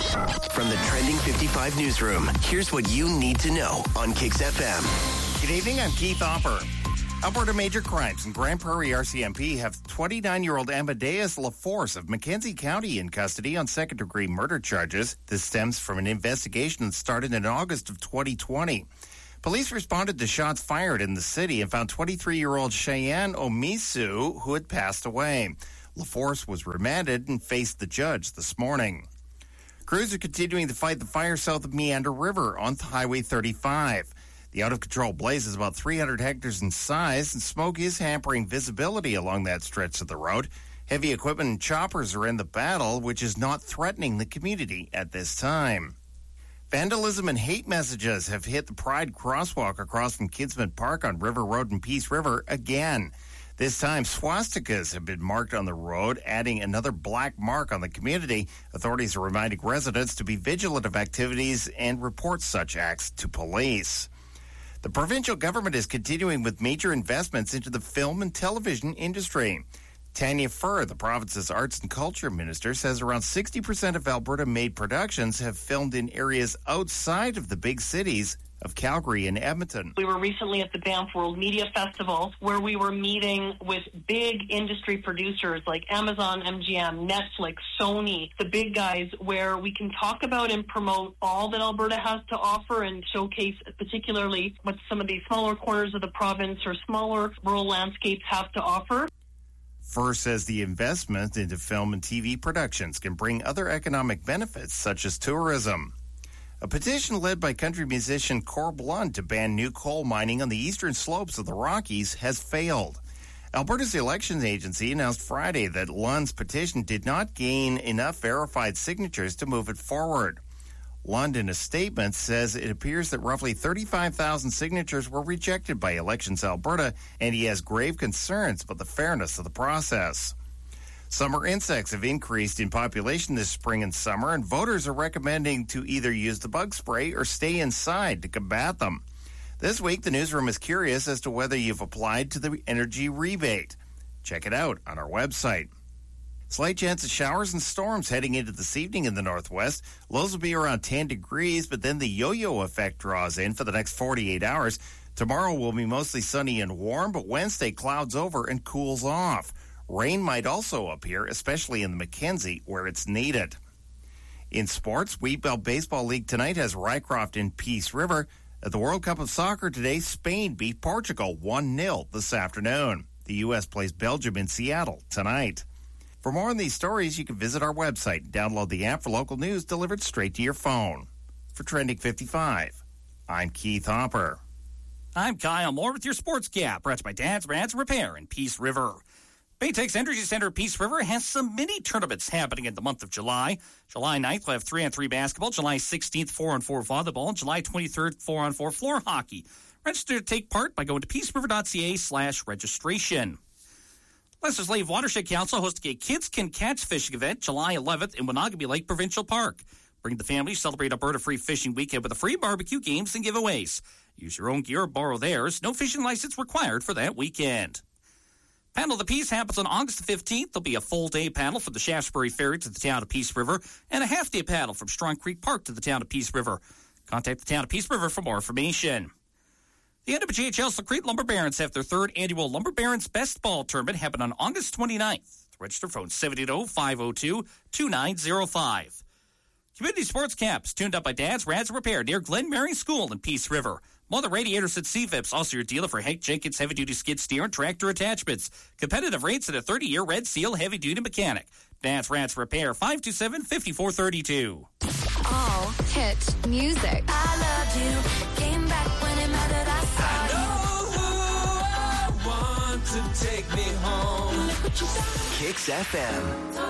From the Trending 55 newsroom, here's what you need to know on Kix FM. Good evening, I'm Keith Hopper. Alberta Major Crimes and Grand Prairie RCMP have 29-year-old Amadeus LaForce of Mackenzie County in custody on second-degree murder charges. This stems from an investigation that started in August of 2020. Police responded to shots fired in the city and found 23-year-old Cheyenne Omisu, who had passed away. LaForce was remanded and faced the judge this morning. Crews are continuing to fight the fire south of Meander River on Highway 35. The out-of-control blaze is about 300 hectares in size, and smoke is hampering visibility along that stretch of the road. Heavy equipment and choppers are in the battle, which is not threatening the community at this time. Vandalism and hate messages have hit the Pride crosswalk across from Kidsman Park on River Road and Peace River again. This time, swastikas have been marked on the road, adding another black mark on the community. Authorities are reminding residents to be vigilant of activities and report such acts to police. The provincial government is continuing with major investments into the film and television industry. Tanya Furr, the province's arts and culture minister, says around 60% of Alberta-made productions have filmed in areas outside of the big cities of Calgary and Edmonton. We were recently at the Banff World Media Festival where we were meeting with big industry producers like Amazon, MGM, Netflix, Sony, the big guys, where we can talk about and promote all that Alberta has to offer and showcase particularly what some of these smaller corners of the province or smaller rural landscapes have to offer. Furr says the investment into film and TV productions can bring other economic benefits such as tourism. A petition led by country musician Corb Lund to ban new coal mining on the eastern slopes of the Rockies has failed. Alberta's elections agency announced Friday that Lund's petition did not gain enough verified signatures to move it forward. Lund, in a statement, says it appears that roughly 35,000 signatures were rejected by Elections Alberta, and he has grave concerns about the fairness of the process. Summer insects have increased in population this spring and summer, and voters are recommending to either use the bug spray or stay inside to combat them. This week, the newsroom is curious as to whether you've applied to the energy rebate. Check it out on our website. Slight chance of showers and storms heading into this evening in the northwest. Lows will be around 10 degrees, but then the yo-yo effect draws in for the next 48 hours. Tomorrow will be mostly sunny and warm, but Wednesday clouds over and cools off. Rain might also appear, especially in the Mackenzie, where it's needed. In sports, Wheatbelt Baseball League tonight has Rycroft in Peace River. At the World Cup of Soccer today, Spain beat Portugal 1-0 this afternoon. The U.S. plays Belgium in Seattle tonight. For more on these stories, you can visit our website and download the app for local news delivered straight to your phone. For Trending 55, I'm Keith Hopper. I'm Kyle Moore with your Sports Gap, brought to you by Dad's Rats Repair in Peace River. Baytex Energy Center Peace River has some mini tournaments happening in the month of July. July 9th, we'll have 3-on-3 basketball. July 16th, 4-on-4 volleyball. And July 23rd, 4-on-4 floor hockey. Register to take part by going to peaceriver.ca/registration. Lester's Lake Watershed Council hosting a Kids Can Catch fishing event July 11th in Monogamy Lake Provincial Park. Bring the family, celebrate Alberta Free Fishing Weekend with a free barbecue, games, and giveaways. Use your own gear or borrow theirs. No fishing license required for that weekend. Panel of the Peace happens on August 15th. There'll be a full-day paddle from the Shaftesbury Ferry to the town of Peace River and a half-day paddle from Strong Creek Park to the town of Peace River. Contact the town of Peace River for more information. The NWHL Secrete Lumber Barons have their third annual Lumber Barons Best Ball Tournament happen on August 29th. Register phone 780-502-2905. Community Sports Caps tuned up by Dad's Rats Repair near Glen Mary School in Peace River. Mother Radiators at CVIPS, also your dealer for Hank Jenkins heavy-duty skid steer and tractor attachments. Competitive rates at a 30-year Red Seal heavy-duty mechanic. Dad's Rats Repair, 527-5432. All hit music. I loved you. Came back when it mattered. I saw you. Kix FM.